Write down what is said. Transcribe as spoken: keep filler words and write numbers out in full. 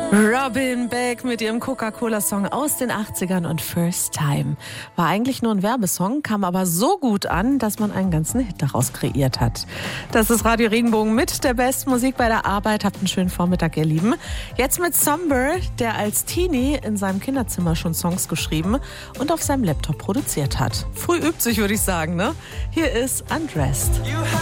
Robin Beck mit ihrem Coca-Cola-Song aus den achtzigern und First Time. War eigentlich nur ein Werbesong, kam aber so gut an, dass man einen ganzen Hit daraus kreiert hat. Das ist Radio Regenbogen mit der besten Musik bei der Arbeit. Habt einen schönen Vormittag, ihr Lieben. Jetzt mit Somber, der als Teenie in seinem Kinderzimmer schon Songs geschrieben und auf seinem Laptop produziert hat. Früh übt sich, würde ich sagen, ne? Hier ist Undressed.